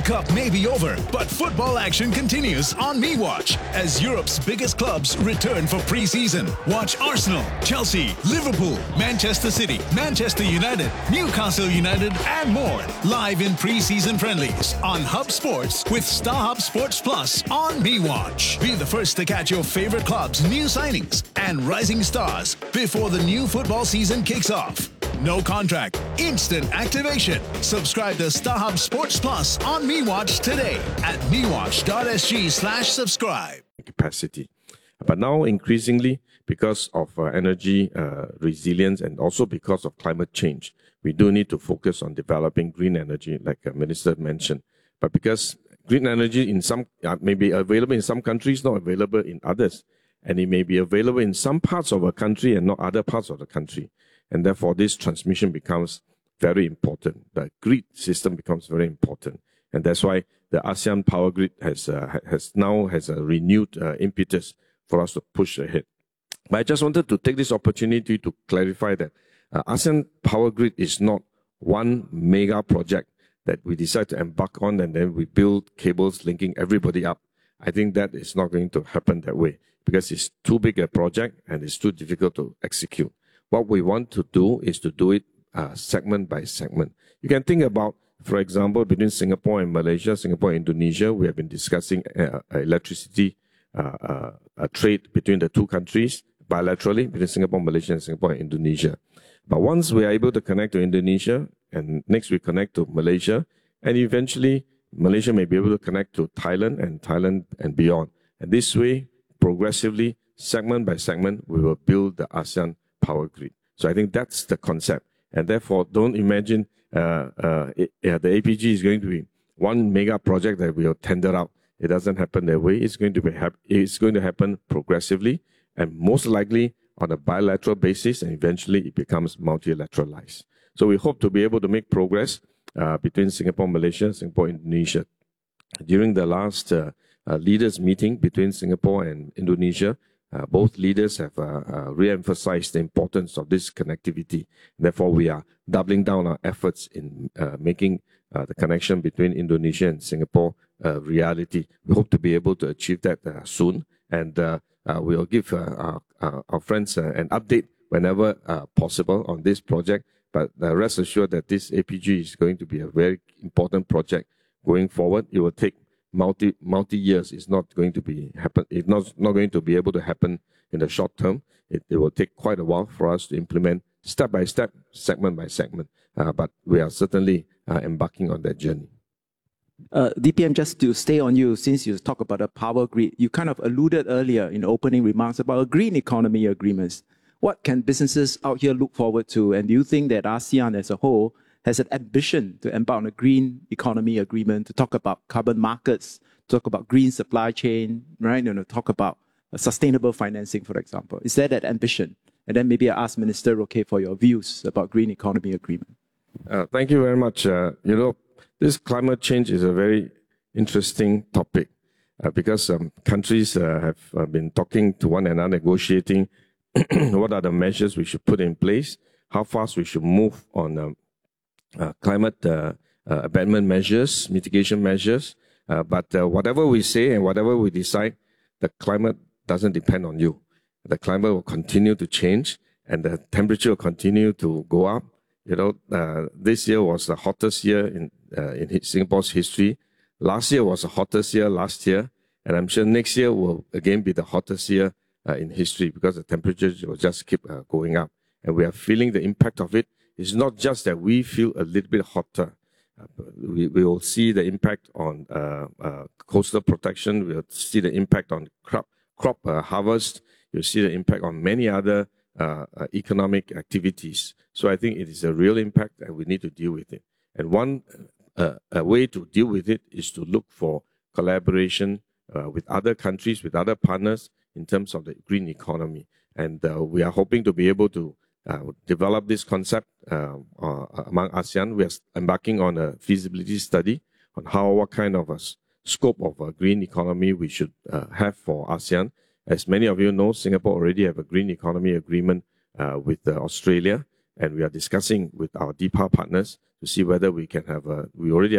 Cup may be over, but football action continues on MeWatch as Europe's biggest clubs return for pre-season. Watch Arsenal, Chelsea, Liverpool, Manchester City, Manchester United, Newcastle United, and more live in pre-season friendlies on Hub Sports with StarHub Sports Plus on MeWatch. Be the first to catch your favorite clubs' new signings and rising stars before the new football season kicks off. No contract, instant activation. Subscribe to StarHub Sports Plus on MeWatch today at mewatch.sg/subscribe. Capacity. But now increasingly, because of energy resilience and also because of climate change, we do need to focus on developing green energy, like the Minister mentioned. But because green energy in some may be available in some countries, not available in others, and it may be available in some parts of a country and not other parts of the country. And therefore, this transmission becomes very important. The grid system becomes very important. And that's why the ASEAN Power Grid has a renewed impetus for us to push ahead. But I just wanted to take this opportunity to clarify that ASEAN Power Grid is not one mega project that we decide to embark on and then we build cables linking everybody up. I think that is not going to happen that way because it's too big a project and it's too difficult to execute. What we want to do is to do it segment by segment. You can think about, for example, between Singapore and Malaysia, Singapore and Indonesia, we have been discussing electricity trade between the two countries bilaterally, between Singapore, Malaysia, and Singapore and Indonesia. But once we are able to connect to Indonesia, and next we connect to Malaysia, and eventually Malaysia may be able to connect to Thailand and beyond. And this way, progressively, segment by segment, we will build the ASEAN Power Grid. So I think that's the concept. And therefore, don't imagine the APG is going to be one mega project that we will tender out. It doesn't happen that way. It's going to happen progressively and most likely on a bilateral basis, and eventually it becomes multilateralized. So we hope to be able to make progress between Singapore, Malaysia, Singapore, Indonesia. During the last leaders meeting between Singapore and Indonesia, both leaders have re-emphasized the importance of this connectivity. Therefore, we are doubling down our efforts in making the connection between Indonesia and Singapore a reality. We hope to be able to achieve that soon, and we will give our friends an update whenever possible on this project. But rest assured that this APG is going to be a very important project going forward. It will take multi years. It's not going to be happen. It's not going to be able to happen in the short term. It will take quite a while for us to implement step by step, segment by segment. But we are certainly embarking on that journey. DPM, just to stay on you, since you talk about a power grid, you kind of alluded earlier in the opening remarks about a green economy agreements. What can businesses out here look forward to? And do you think that ASEAN as a whole has an ambition to embark on a green economy agreement, to talk about carbon markets, talk about green supply chain, right? Talk about sustainable financing, for example. Is there that ambition? And then maybe I ask Minister Roque for your views about green economy agreement. Thank you very much. This climate change is a very interesting topic because countries have been talking to one another, negotiating what are the measures we should put in place, how fast we should move on climate abatement measures, mitigation measures. But whatever we say and whatever we decide, the climate doesn't depend on you. The climate will continue to change and the temperature will continue to go up. This year was the hottest year in Singapore's history. Last year was the hottest year last year. And I'm sure next year will again be the hottest year in history because the temperatures will just keep going up. And we are feeling the impact of it. It's not just that we feel a little bit hotter. We will see the impact on coastal protection. We'll see the impact on crop harvest. You'll see the impact on many other economic activities. So I think it is a real impact and we need to deal with it. And one way to deal with it is to look for collaboration with other countries, with other partners in terms of the green economy. And we are hoping to be able to develop this concept among ASEAN. We are embarking on a feasibility study on what kind of a scope of a green economy we should have for ASEAN. As many of you know, Singapore already have a green economy agreement with Australia, and we are discussing with our DEPA partners to see whether we can have we already